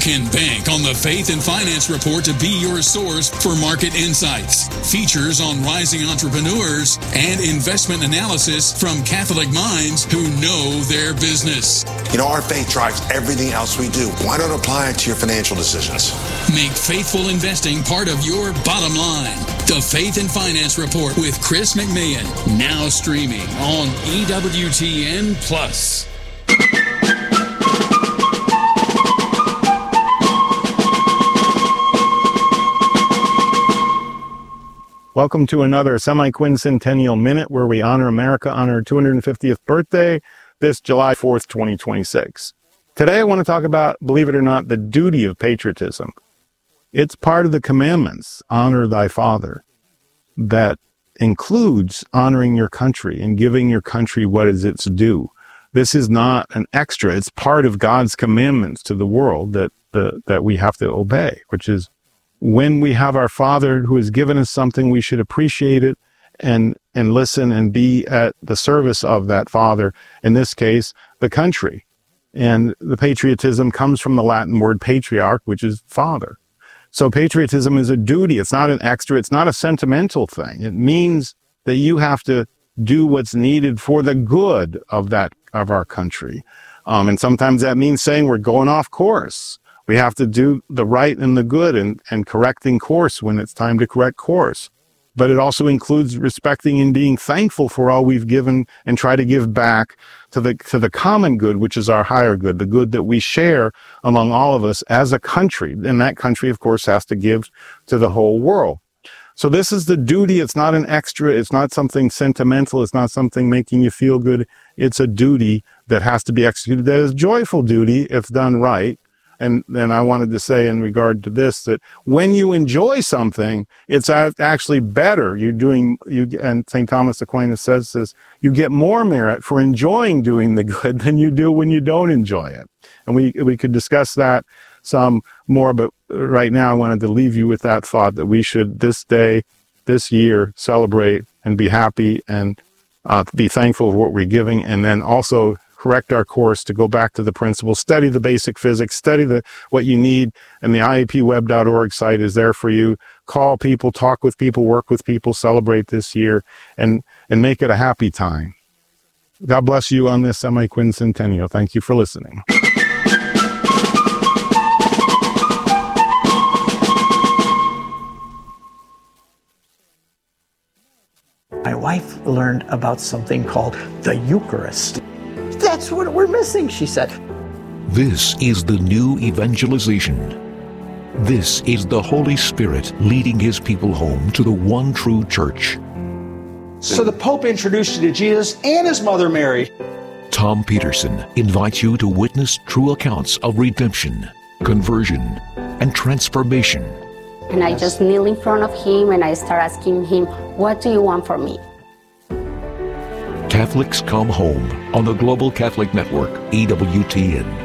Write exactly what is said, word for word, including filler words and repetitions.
can bank on the Faith and Finance Report to be your source for market insights, features on rising entrepreneurs, and investment analysis from Catholic minds who know their business. You know, our faith drives everything else we do. Why not apply it to your financial decisions? Make faithful investing part of your bottom line. The Faith and Finance Report with Chris McMahon, now streaming on E W T N Plus. Welcome to another semi-quincentennial minute where we honor America on her two hundred fiftieth birthday this July fourth, twenty twenty-six. Today I want to talk about, believe it or not, the duty of patriotism. It's part of the commandments, honor thy father, that includes honoring your country and giving your country what is its due. This is not an extra. It's part of God's commandments to the world that, the, that we have to obey, which is when we have our Father who has given us something, we should appreciate it and, and listen and be at the service of that Father, in this case, the country. And the patriotism comes from the Latin word patriarch, which is father. So patriotism is a duty. It's not an extra. It's not a sentimental thing. It means that you have to do what's needed for the good of that, of our country. Um, and sometimes that means saying we're going off course. We have to do the right and the good and, and correcting course when it's time to correct course. But it also includes respecting and being thankful for all we've given and try to give back to the, to the common good, which is our higher good, the good that we share among all of us as a country. And that country, of course, has to give to the whole world. So this is the duty. It's not an extra. It's not something sentimental. It's not something making you feel good. It's a duty that has to be executed. That is a joyful duty if done right. And then I wanted to say in regard to this, that when you enjoy something, it's actually better. You're doing, you, and Saint Thomas Aquinas says this, you get more merit for enjoying doing the good than you do when you don't enjoy it. And we, we could discuss that some more, but right now I wanted to leave you with that thought that we should this day, this year, celebrate and be happy and uh, be thankful for what we're giving, and then also correct our course to go back to the principles, study the basic physics, study the what you need, and the I A P web dot org site is there for you. Call people, talk with people, work with people, celebrate this year, and, and make it a happy time. God bless you on this semi-quincentennial. Thank you for listening. My wife learned about something called the Eucharist. That's what we're missing, she said. This is the new evangelization. This is the Holy Spirit leading his people home to the one true church. So the Pope introduced you to Jesus and his mother Mary. Tom Peterson invites you to witness true accounts of redemption, conversion, and transformation. And I just kneel in front of him and I start asking him, what do you want from me? Catholics Come Home on the Global Catholic Network, E W T N.